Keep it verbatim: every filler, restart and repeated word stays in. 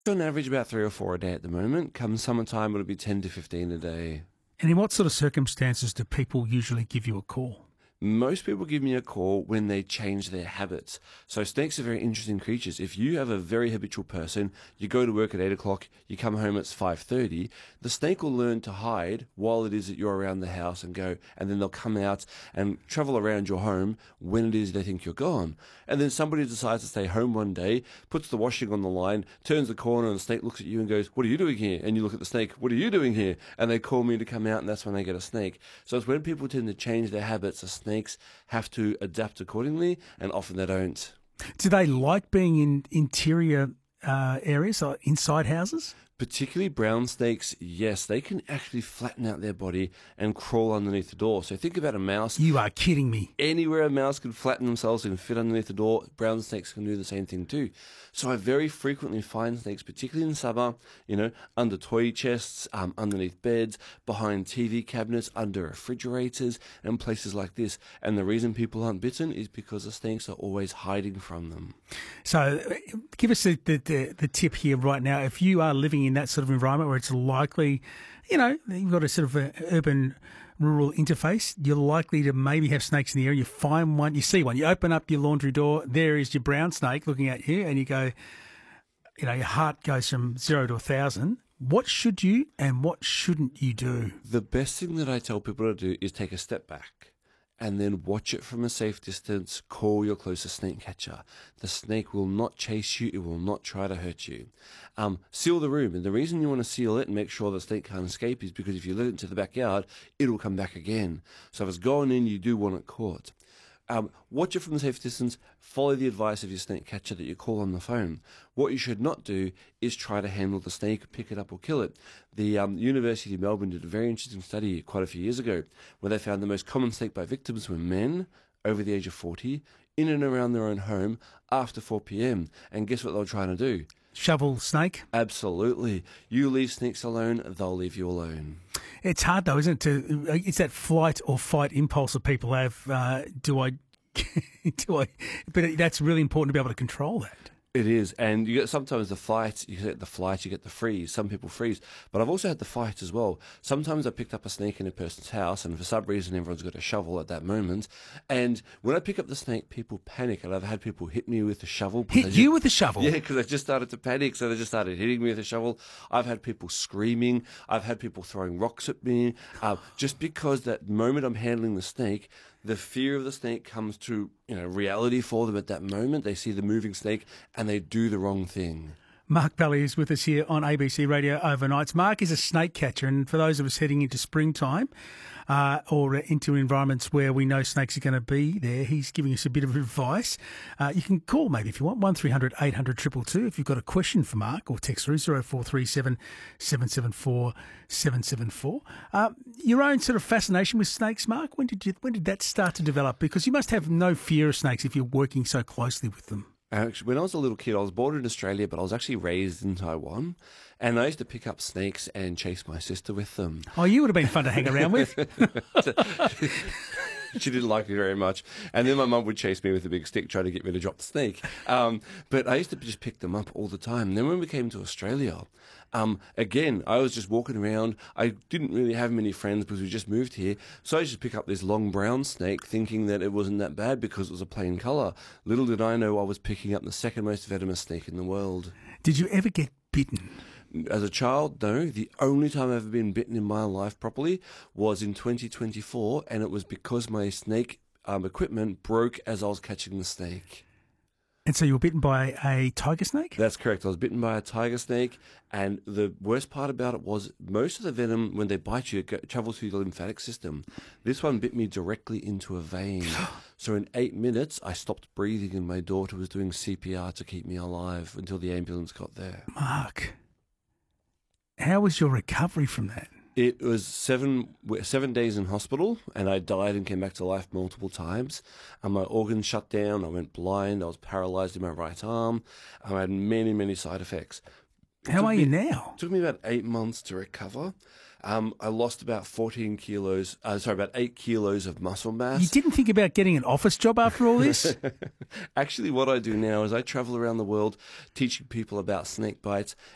On average, about three or four a day at the moment. Come summertime, it'll be ten to fifteen a day. And in what sort of circumstances do people usually give you a call? Most people give me a call when they change their habits. So snakes are very interesting creatures. If you have a very habitual person, you go to work at eight o'clock, you come home at five thirty, the snake will learn to hide while it is that you're around the house and go, and then they'll come out and travel around your home when it is they think you're gone. And then somebody decides to stay home one day, puts the washing on the line, turns the corner, and the snake looks at you and goes, "What are you doing here?" And you look at the snake, "What are you doing here?" And they call me to come out, and that's when they get a snake. So it's when people tend to change their habits, a snake Snakes have to adapt accordingly, and often they don't. Do they like being in interior uh, areas, or inside houses? Particularly brown snakes, yes, they can actually flatten out their body and crawl underneath the door. So think about a mouse. You are kidding me. Anywhere a mouse can flatten themselves and fit underneath the door, brown snakes can do the same thing too. So I very frequently find snakes, particularly in summer, you know, under toy chests, um, underneath beds, behind T V cabinets, under refrigerators, and places like this. And the reason people aren't bitten is because the snakes are always hiding from them. So give us the, the, the, the tip here right now. If you are living in that sort of environment where it's likely, you know, you've got a sort of a urban rural interface, you're likely to maybe have snakes in the area. You find one, you see one, you open up your laundry door, there is your brown snake looking at you, and you go, you know, your heart goes from zero to a thousand. What should you and what shouldn't you do? The best thing that I tell people to do is take a step back and then watch it from a safe distance. Call your closest snake catcher. The snake will not chase you. It will not try to hurt you. Um, seal the room. And the reason you want to seal it and make sure the snake can't escape is because if you let it into the backyard, it'll come back again. So if it's gone in, you do want it caught. Um, watch it from a safe distance. Follow the advice of your snake catcher that you call on the phone. What you should not do is try to handle the snake, pick it up or kill it. The um, University of Melbourne did a very interesting study quite a few years ago where they found the most common snake bite victims were men over the age of forty in and around their own home after four p.m. And guess what they were trying to do? Shovel snake? Absolutely. You leave snakes alone, they'll leave you alone. It's hard though, isn't it? To it's that flight or fight impulse that people have. Uh, do I? do I? But that's really important to be able to control that. It is, and you get sometimes the flight, you get the flight, you get the freeze. Some people freeze, but I've also had the fight as well. Sometimes I picked up a snake in a person's house, and for some reason everyone's got a shovel at that moment. And when I pick up the snake, people panic, and I've had people hit me with a shovel. Hit you just, with a shovel? Yeah, because they just started to panic, so they just started hitting me with a shovel. I've had people screaming. I've had people throwing rocks at me, uh, just because that moment I'm handling the snake, the fear of the snake comes to, you know, reality for them at that moment. They see the moving snake and they do the wrong thing. Mark Bally is with us here on A B C Radio Overnights. Mark is a snake catcher, and for those of us heading into springtime uh, or into environments where we know snakes are going to be there, he's giving us a bit of advice. Uh, you can call maybe if you want, one three hundred eight hundred two two two if you've got a question for Mark, or text through zero four three seven seven seven four seven seven four. Uh, your own sort of fascination with snakes, Mark, when did you when did that start to develop? Because you must have no fear of snakes if you're working so closely with them. Actually, when I was a little kid, I was born in Australia, but I was actually raised in Taiwan. And I used to pick up snakes and chase my sister with them. Oh, you would have been fun to hang around with. She didn't like me very much. And then my mum would chase me with a big stick, trying to get me to drop the snake. Um, but I used to just pick them up all the time. And then when we came to Australia, um, again, I was just walking around. I didn't really have many friends because we just moved here. So I used to pick up this long brown snake thinking that it wasn't that bad because it was a plain colour. Little did I know I was picking up the second most venomous snake in the world. Did you ever get bitten? As a child, no. The only time I've ever been bitten in my life properly was in twenty twenty-four, and it was because my snake um, equipment broke as I was catching the snake. And so you were bitten by a tiger snake? That's correct. I was bitten by a tiger snake, and the worst part about it was most of the venom, when they bite you, it travels through the lymphatic system. This one bit me directly into a vein. So in eight minutes, I stopped breathing, and my daughter was doing C P R to keep me alive until the ambulance got there. Mark, how was your recovery from that? It was seven seven days in hospital, and I died and came back to life multiple times. And my organs shut down. I went blind. I was paralyzed in my right arm. I had many, many side effects. How are me, you now? It took me about eight months to recover. Um, I lost about fourteen kilos, uh, sorry, about eight kilos of muscle mass. You didn't think about getting an office job after all this? Actually, what I do now is I travel around the world teaching people about snake bites